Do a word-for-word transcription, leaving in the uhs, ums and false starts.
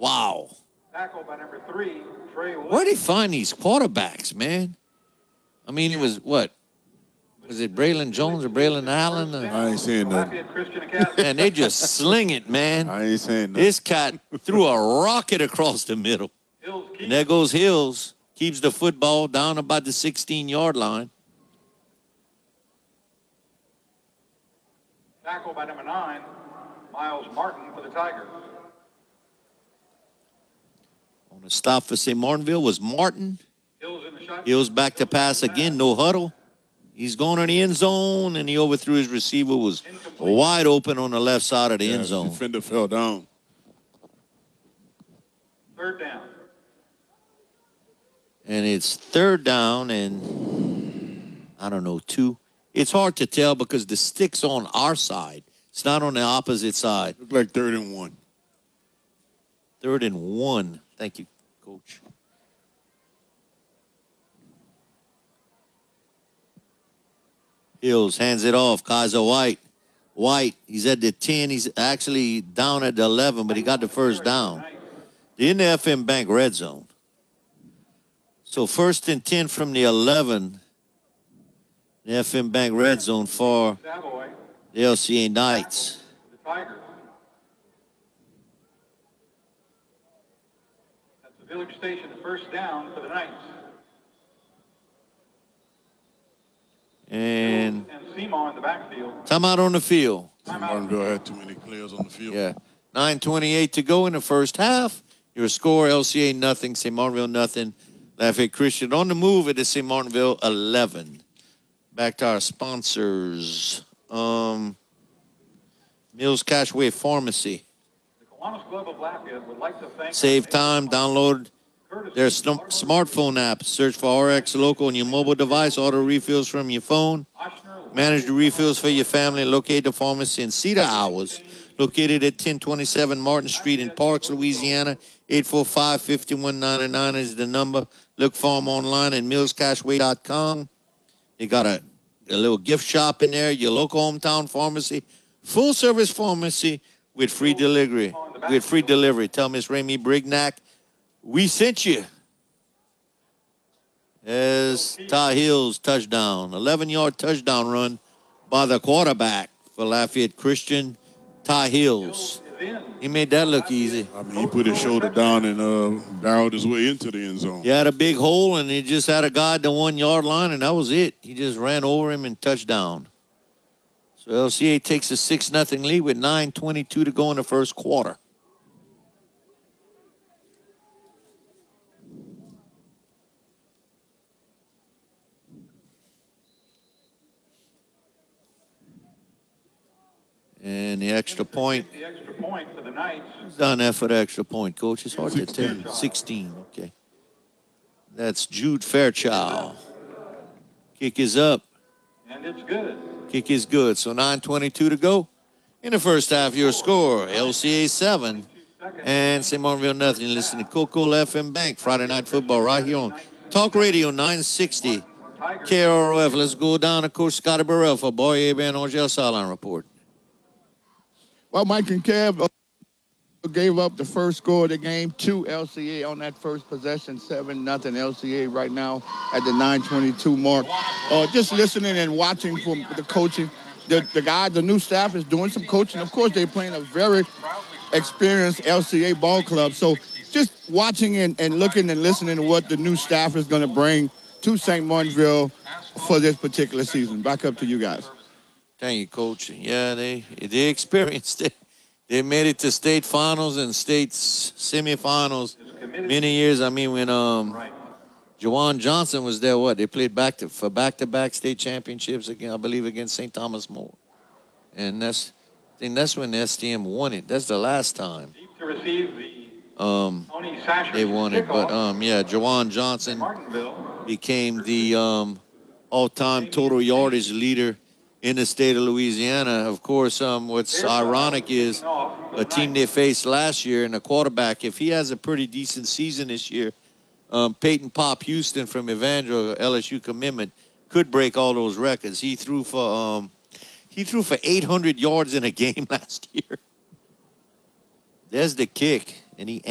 Wow. Tackle by number three, Trey Williams. Where'd he find these quarterbacks, man? I mean, it was what? Was it Braylon Jones or Braylon Allen? I ain't saying nothing. Lafayette Christian Academy. And they just sling it, man. I ain't saying nothing. This cat threw a rocket across the middle. Hills And keeps. there goes Hills. Keeps the football down about the sixteen-yard line. Tackle by number nine, Miles Martin for the Tigers. On the stop for Saint Martinville was Martin. Hills in the shotgun. Hills back to pass again, no huddle. He's going to the end zone, and he overthrew his receiver. Was wide open on the left side of the Yeah, end zone. Defender fell down. Third down. And it's third down and, I don't know, two. It's hard to tell because the stick's on our side. It's not on the opposite side. Looked like third and one. Third and one. Thank you, Coach. Hills hands it off. Kaiser White. White, he's at the ten. He's actually down at the eleven, but he got the first down. In the F M Bank red zone. So first and ten from the eleven. The F M Bank red zone for Savoy, the L C A Knights. the Tigers. That's the Village Station first down for the Knights. And And Seymour in the backfield. timeout on the field. Martinville had too many players on the field. Yeah. nine twenty-eight to go in the first half. Your score, L C A nothing, Saint Martinville nothing. Lafayette Christian on the move at the Saint Martinville eleven. Back to our sponsors. Um, Mills Cashway Pharmacy. The Kiwanis Club of Lafayette would like to thank. Save time. Download their sm- smartphone app. Search for R X Local on your mobile device. Order refills from your phone. Manage the refills for your family. Locate the pharmacy in Cedar Hours. Located at ten twenty-seven Martin Street in Parks, Louisiana. eight four five, five one nine nine is the number. Look for them online at mills cashway dot com. They got a, a little gift shop in there. Your local hometown pharmacy. Full service pharmacy with free delivery. With free delivery. Tell Miss Ramey Brignac we sent you. As Ty Hills touchdown. eleven-yard touchdown run by the quarterback for Lafayette Christian, Ty Hills. He made that look easy. I mean, he put his shoulder down and uh, barreled his way into the end zone. He had a big hole, and he just had a guy at the one-yard line, and that was it. He just ran over him and touchdown. So L C A takes a six nothing lead with nine twenty-two to go in the first quarter. And the extra point. The extra point for the Knights. Who's done that for the extra point, Coach? It's hard to tell. sixteen, okay. That's Jude Fairchild. Kick is up. And it's good. Kick is good. So nine twenty-two to go. In the first half, your score, L C A seven and Saint Martinville nothing. Listen to Coco F M Bank, Friday Night Football, right here on Talk Radio nine sixty K R O F. Let's go down to Coach Scotty Burrell for Boyer and Angel Sideline Report. Well, Mike and Kev gave up the first score of the game to L C A on that first possession, seven nothing L C A right now at the nine twenty-two mark. Uh, just listening and watching from the coaching, the, the guy, the new staff is doing some coaching. Of course, they're playing a very experienced L C A ball club. So just watching and, and looking and listening to what the new staff is going to bring to Saint Martinville for this particular season. Back up to you guys. Thank you, Coach. Yeah, they they experienced it. They made it to state finals and state semifinals many years. I mean, when um, Jawan Johnson was there, what they played back to for back-to-back state championships again, I believe, against Saint Thomas More, and that's I think that's when the S T M won it. That's the last time To receive the um Tony Sasher they won it. But um yeah, Jawan Johnson Martinville. became the um all-time total yardage leader in the state of Louisiana. Of course, um, what's ironic is a team they faced last year and a quarterback, if he has a pretty decent season this year, um, Peyton Pop Houston from Evangel, L S U commitment, could break all those records. He threw for um, he threw for eight hundred yards in a game last year. There's the kick, and he